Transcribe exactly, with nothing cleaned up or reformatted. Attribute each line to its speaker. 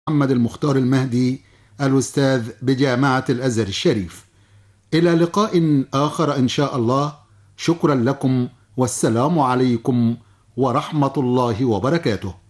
Speaker 1: محمد المختار المهدي الأستاذ بجامعة الأزهر الشريف. إلى لقاء آخر إن شاء الله. شكرا لكم والسلام عليكم ورحمة الله وبركاته.